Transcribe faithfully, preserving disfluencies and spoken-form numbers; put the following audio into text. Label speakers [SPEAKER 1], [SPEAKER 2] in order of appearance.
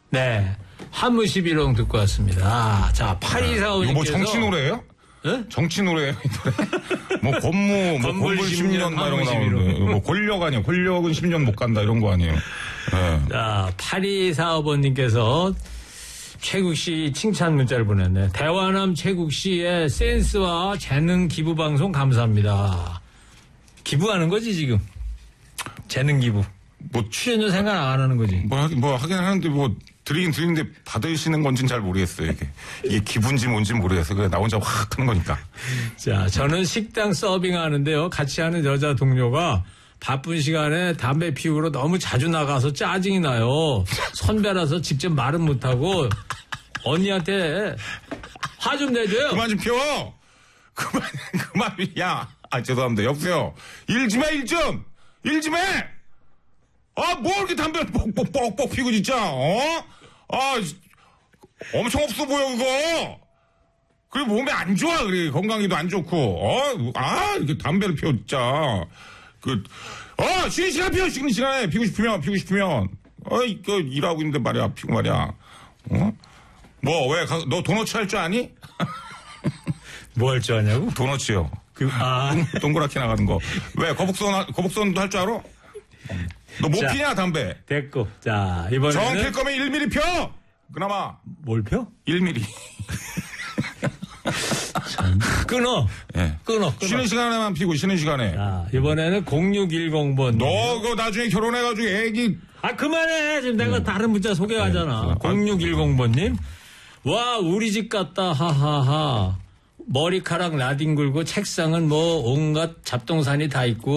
[SPEAKER 1] 네. 한무십일홍 듣고 왔습니다. 자, 팔이사오님께서.
[SPEAKER 2] 이거 뭐 정치 노래예요?
[SPEAKER 1] 네?
[SPEAKER 2] 정치 노래예요, 이 노래. 뭐 권무, 뭐 권불 십 년, 막 이런 거 나오는데. 뭐 권력 아니에요. 권력은 십 년 못 간다, 이런 거 아니에요. 네.
[SPEAKER 1] 자, 팔이사오번님께서 최국 씨 칭찬 문자를 보냈네. 대화남 최국 씨의 센스와 재능 기부 방송 감사합니다. 기부하는 거지, 지금. 재능 기부.
[SPEAKER 2] 뭐,
[SPEAKER 1] 출연료 생각 안 하는 거지.
[SPEAKER 2] 뭐 하긴, 뭐 하긴 하는데 뭐, 드리긴 드리는데 받으시는 건지는 잘 모르겠어요, 이게. 이게 기분인지 뭔지 모르겠어요. 그냥 나 혼자 확 하는 거니까.
[SPEAKER 1] 자, 저는 식당 서빙 하는데요. 같이 하는 여자 동료가 바쁜 시간에 담배 피우러 너무 자주 나가서 짜증이 나요. 선배라서 직접 말은 못하고 언니한테 화 좀 내줘요.
[SPEAKER 2] 그만 좀 피워! 그만, 그만, 야! 아, 죄송합니다. 여보세요. 일 좀 해, 일 좀! 일 좀 해! 아, 뭐 이렇게 담배를 뻑뻑뻑뻑 피고 진짜, 어? 아, 엄청 없어 보여, 그거! 그래, 몸에 안 좋아, 그래. 건강에도 안 좋고, 어? 아, 이렇게 담배를 피워, 진짜. 그, 어, 쉬는 시간 피워, 쉬는 시간에. 피고 싶으면, 피고 싶으면. 어이, 그, 일하고 있는데 말이야, 피고 말이야. 어? 뭐, 왜, 가, 너 도너츠 할 줄 아니?
[SPEAKER 1] 뭐 할 줄 아냐고?
[SPEAKER 2] 도너츠요.
[SPEAKER 1] 그, 아.
[SPEAKER 2] 동그랗게 나가는 거. 왜, 거북선, 거북선도 할 줄 알아? 너 못 피냐, 담배?
[SPEAKER 1] 됐고. 자, 이번에는.
[SPEAKER 2] 정 필 거면 일 밀리미터 펴! 그나마.
[SPEAKER 1] 뭘 펴?
[SPEAKER 2] 일 밀리미터.
[SPEAKER 1] 끊어.
[SPEAKER 2] 네.
[SPEAKER 1] 끊어, 끊어.
[SPEAKER 2] 쉬는 시간에만 피고, 쉬는 시간에.
[SPEAKER 1] 자, 이번에는 공육일공번.
[SPEAKER 2] 너, 그 나중에 결혼해가지고 애기.
[SPEAKER 1] 아, 그만해. 지금 내가
[SPEAKER 2] 네.
[SPEAKER 1] 다른 문자 소개하잖아.
[SPEAKER 2] 네.
[SPEAKER 1] 공육일공번님. 와, 우리 집 같다. 하하하. 머리카락 나뒹굴고 책상은 뭐 온갖 잡동산이 다 있고